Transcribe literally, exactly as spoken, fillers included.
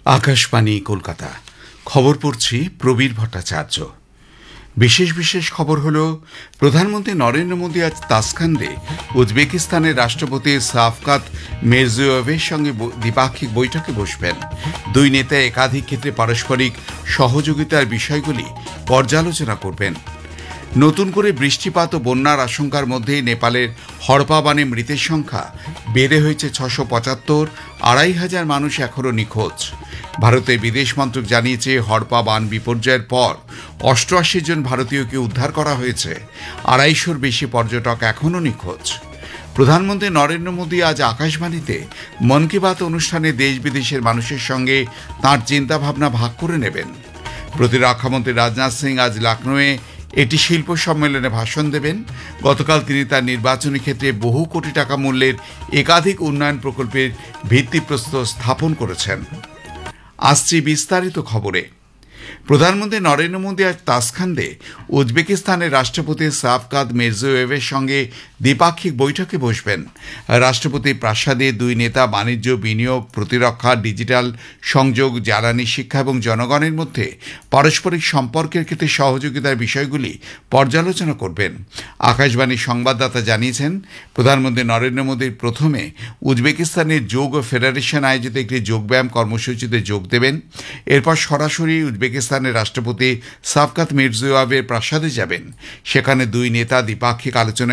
আকাশবাণী কলকাতা। খবর পড়ছি প্রবীর ভট্টাচার্য। বিশেষ বিশেষ খবর হল, প্রধানমন্ত্রী নরেন্দ্র মোদী আজ তাসখান্দে উজবেকিস্তানের রাষ্ট্রপতি শাফকাত মিরজিয়োয়েভের সঙ্গে দ্বিপাক্ষিক বৈঠকে বসবেন। দুই নেতা একাধিক ক্ষেত্রে পারস্পরিক সহযোগিতার বিষয়গুলি পর্যালোচনা করবেন। নতুন করে বৃষ্টিপাত ও বন্যার আশঙ্কার মধ্যেই নেপালের হড়পা বানে মৃতের সংখ্যা বেড়ে হয়েছে ছশো পঁচাত্তর। আড়াই হাজার মানুষ এখনও নিখোঁজ। ভারতের বিদেশ মন্ত্রক জানিয়েছে, হড়পা বান বিপর্যয়ের পর অষ্টআশি জন ভারতীয়কে উদ্ধার করা হয়েছে। আড়াইশোর বেশি পর্যটক এখনও নিখোঁজ। প্রধানমন্ত্রী নরেন্দ্র মোদী আজ আকাশবাণীতে মন কি বাত অনুষ্ঠানে দেশ বিদেশের মানুষের সঙ্গে তাঁর চিন্তাভাবনা ভাগ করে নেবেন। প্রতিরক্ষামন্ত্রী রাজনাথ সিং আজ লখনৌয়ে একটি শিল্প সম্মেলনে ভাষণ দেবেন। গতকাল তিনি তার নির্বাচনী ক্ষেত্রে বহু কোটি টাকা মূল্যের একাধিক উন্নয়ন প্রকল্পের ভিত্তিপ্রস্তর স্থাপন করেছেন। আসছি বিস্তারিত খবরে। প্রধানমন্ত্রী নরেন্দ্র মোদী আজ তাসখান্দে উজবেকিস্তানের রাষ্ট্রপতি শাফকাত মিরজিয়োয়েভের সঙ্গে দ্বিপাক্ষিক বৈঠকে বসবেন। রাষ্ট্রপতি প্রাসাদে দুই নেতা বাণিজ্য, বিনিয়োগ, প্রতিরক্ষা, ডিজিটাল সংযোগ, জ্বালানি, শিক্ষা এবং জনগণের মধ্যে পারস্পরিক সম্পর্কের ক্ষেত্রে সহযোগিতার বিষয়গুলি পর্যালোচনা করবেন। আকাশবাণীর সংবাদদাতা জানিয়েছেন, প্রধানমন্ত্রী নরেন্দ্র মোদীর প্রথমে উজবেকিস্তানের যোগ ফেডারেশন আয়োজিত একটি যোগব্যায়াম কর্মসূচিতে যোগ দেবেন। এরপর সরাসরি উজবেকিস্তানের রাষ্ট্রপতি শাফকাত মিরজিয়োয়েভের প্রাসাদে যাবেন। সেখানে দুই নেতা দ্বিপাক্ষিক আলোচনায়